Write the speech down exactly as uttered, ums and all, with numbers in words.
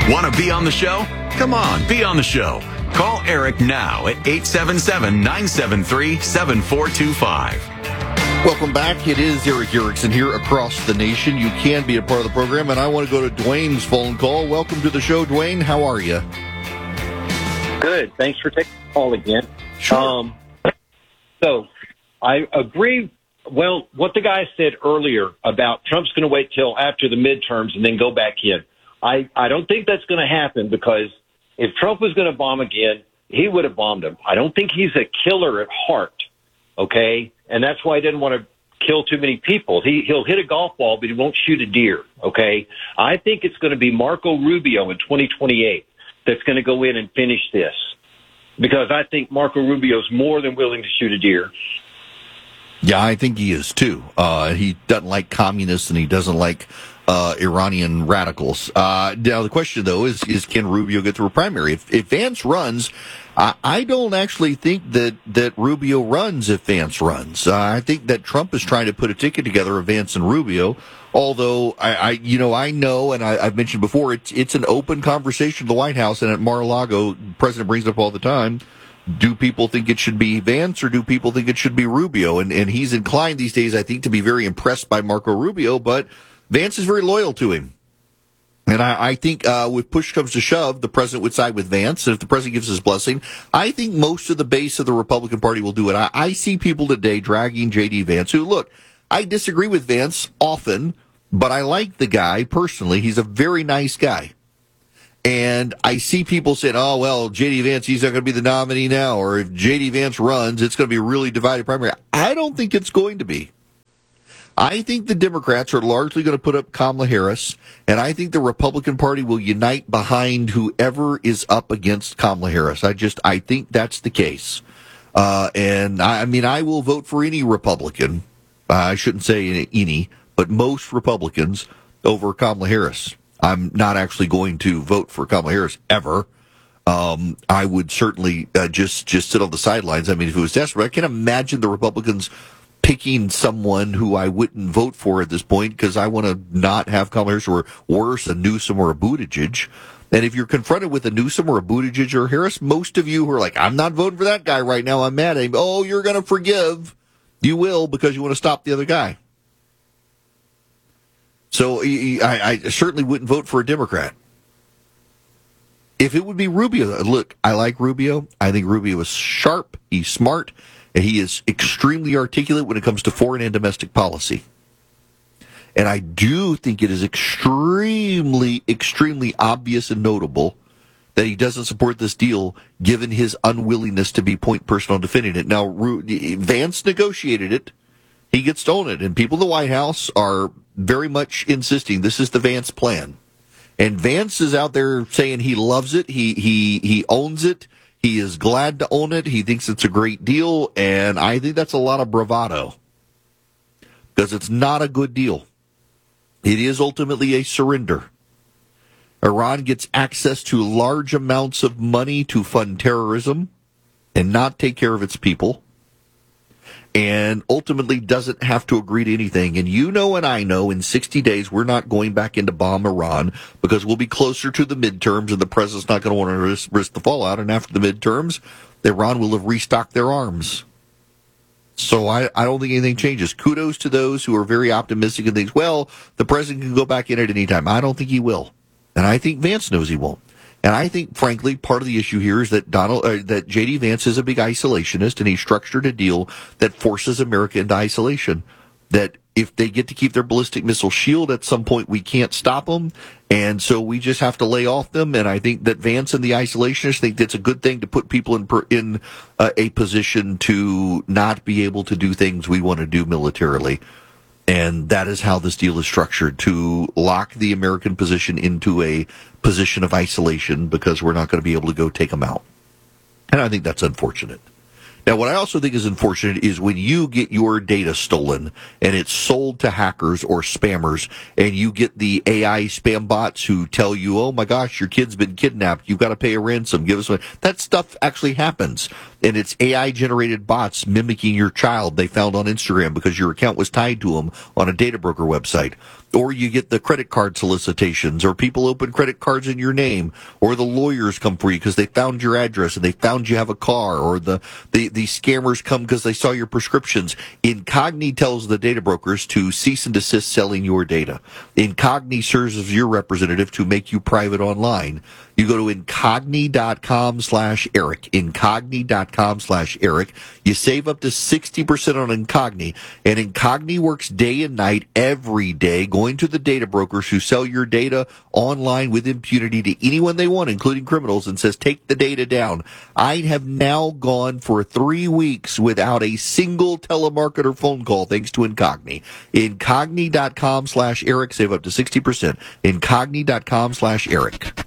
Want to be on the show? Come on, be on the show. Call Eric now at eight seven seven, nine seven three, seven four two five. Welcome back. It is Eric Erickson here across the nation. You can be a part of the program, and I want to go to Dwayne's phone call. Welcome to the show, Dwayne. How are you? Good. Thanks for taking the call again. Sure. Um, so I agree. Well, what the guy said earlier about Trump's going to wait till after the midterms and then go back in. I, I don't think that's going to happen, because if Trump was going to bomb again, he would have bombed him. I don't think he's a killer at heart, okay? And that's why he didn't want to kill too many people. He, he'll hit a golf ball, but he won't shoot a deer, okay? I think it's going to be Marco Rubio in twenty twenty-eight that's going to go in and finish this, because I think Marco Rubio's more than willing to shoot a deer. Yeah, I think he is, too. Uh, he doesn't like communists, and he doesn't like uh, Iranian radicals. Uh, now, the question, though, is, is can Rubio get through a primary? If, if Vance runs, I, I don't actually think that, that Rubio runs if Vance runs. Uh, I think that Trump is trying to put a ticket together of Vance and Rubio, although, I, I you know, I know, and I, I've mentioned before, it's, it's an open conversation at the White House, and at Mar-a-Lago, the president brings it up all the time. Do people think it should be Vance, or do people think it should be Rubio? And and he's inclined these days, I think, to be very impressed by Marco Rubio, but Vance is very loyal to him. And I, I think uh, if push comes to shove, the president would side with Vance. And if the president gives his blessing, I think most of the base of the Republican Party will do it. I, I see people today dragging J D. Vance, who, look, I disagree with Vance often, but I like the guy personally. He's a very nice guy. And I see people saying, oh, well, J D. Vance, he's not going to be the nominee now. Or if J D. Vance runs, it's going to be a really divided primary. I don't think it's going to be. I think the Democrats are largely going to put up Kamala Harris, and I think the Republican Party will unite behind whoever is up against Kamala Harris. I just, I think that's the case. Uh, and I, I mean, I will vote for any Republican. Uh, I shouldn't say any, but most Republicans over Kamala Harris. I'm not actually going to vote for Kamala Harris ever. Um, I would certainly uh, just just sit on the sidelines. I mean, if it was desperate, I can't imagine the Republicans picking someone who I wouldn't vote for at this point, because I want to not have Kamala Harris, or worse, a Newsom or a Buttigieg. And if you're confronted with a Newsom or a Buttigieg or Harris, most of you who are like, I'm not voting for that guy right now, I'm mad at him. Oh, you're going to forgive. You will, because you want to stop the other guy. So I, I certainly wouldn't vote for a Democrat. If it would be Rubio, look, I like Rubio. I think Rubio is sharp, he's smart, and he is extremely articulate when it comes to foreign and domestic policy. And I do think it is extremely, extremely obvious and notable that he doesn't support this deal, given his unwillingness to be point person on defending it. Now, Vance negotiated it. He gets to own it, and people in the White House are very much insisting this is the Vance plan. And Vance is out there saying he loves it, he he he owns it, he is glad to own it, he thinks it's a great deal, and I think that's a lot of bravado, because it's not a good deal. It is ultimately a surrender. Iran gets access to large amounts of money to fund terrorism and not take care of its people, and ultimately doesn't have to agree to anything. And you know and I know in sixty days we're not going back into bomb Iran, because we'll be closer to the midterms and the president's not going to want to risk, risk the fallout. And after the midterms, Iran will have restocked their arms. So I, I don't think anything changes. Kudos to those who are very optimistic and think, well, the president can go back in at any time. I don't think he will. And I think Vance knows he won't. And I think, frankly, part of the issue here is that Donald, uh, that J D. Vance is a big isolationist, and he structured a deal that forces America into isolation. That if they get to keep their ballistic missile shield, at some point we can't stop them, and so we just have to lay off them. And I think that Vance and the isolationists think that's a good thing to put people in per, in uh, a position to not be able to do things we want to do militarily. And that is how this deal is structured, to lock the American position into a position of isolation, because we're not going to be able to go take them out. And I think that's unfortunate. Now, what I also think is unfortunate is when you get your data stolen and it's sold to hackers or spammers, and you get the A I spam bots who tell you, oh my gosh, your kid's been kidnapped, you've got to pay a ransom, give us money. That stuff actually happens. and it's A I-generated bots mimicking your child they found on Instagram because your account was tied to them on a data broker website. Or you get the credit card solicitations, or people open credit cards in your name, or the lawyers come for you because they found your address and they found you have a car, or the, the, the scammers come because they saw your prescriptions. Incogni tells the data brokers to cease and desist selling your data. Incogni serves as your representative to make you private online. You go to incogni.com slash Eric, incogni.com slash Eric. You save up to sixty percent on Incogni, and Incogni works day and night every day, going to the data brokers who sell your data online with impunity to anyone they want, including criminals, and says, take the data down. I have now gone for three weeks without a single telemarketer phone call thanks to Incogni. Incogni.com slash Eric, save up to sixty percent. Incogni.com slash Eric.